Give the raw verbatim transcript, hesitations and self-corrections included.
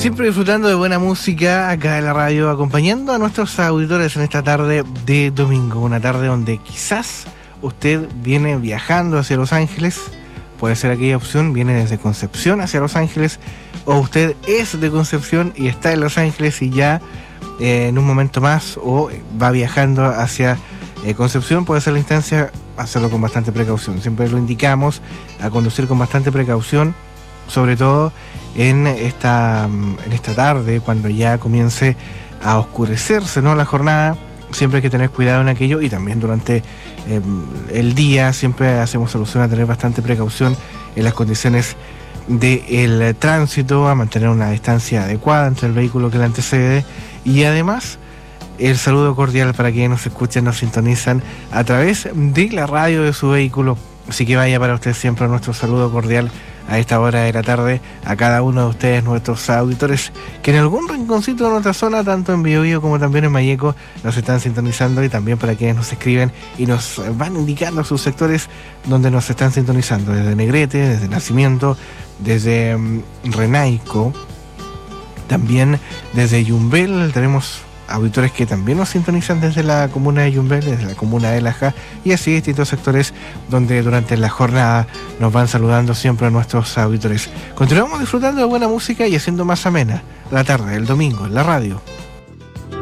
Siempre disfrutando de buena música acá en la radio, acompañando a nuestros auditores en esta tarde de domingo. Una tarde donde quizás usted viene viajando hacia Los Ángeles, puede ser aquella opción, viene desde Concepción hacia Los Ángeles, o usted es de Concepción y está en Los Ángeles y ya eh, en un momento más o va viajando hacia eh, Concepción, puede ser la instancia, hacerlo con bastante precaución. Siempre lo indicamos a conducir con bastante precaución, sobre todo en esta, en esta tarde, cuando ya comience a oscurecerse, ¿no?, la jornada. Siempre hay que tener cuidado en aquello, y también durante eh, el día siempre hacemos alusión a tener bastante precaución en las condiciones del tránsito, a mantener una distancia adecuada entre el vehículo que le antecede, y además el saludo cordial para quienes nos escuchan, nos sintonizan a través de la radio de su vehículo. Así que vaya para usted siempre nuestro saludo cordial a esta hora de la tarde a cada uno de ustedes, nuestros auditores, que en algún rinconcito de nuestra zona, tanto en Biobío como también en Malleco, nos están sintonizando, y también para quienes nos escriben y nos van indicando sus sectores donde nos están sintonizando, desde Negrete, desde Nacimiento, desde um, Renaico, también desde Yumbel. Tenemos auditores que también nos sintonizan desde la comuna de Yumbel, desde la comuna de Laja, y así distintos sectores donde durante la jornada nos van saludando siempre a nuestros auditores. Continuamos disfrutando de buena música y haciendo más amena la tarde del domingo en la radio.